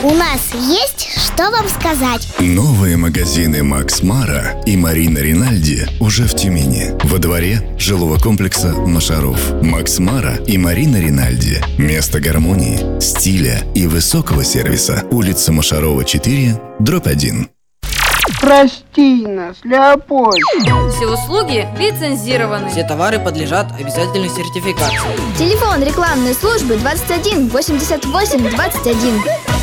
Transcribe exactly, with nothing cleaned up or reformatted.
У нас есть что вам сказать. Новые магазины Макс Мара и Марина Ринальди уже в Тюмени. Во дворе жилого комплекса Машаров. Макс Мара и Марина Ринальди. Место гармонии, стиля и высокого сервиса. Улица Машарова, четыре, дробь один. Прости нас, Леопольд. Все услуги лицензированы. Все товары подлежат обязательной сертификации. Телефон рекламной службы двадцать один восемьдесят восемь двадцать один.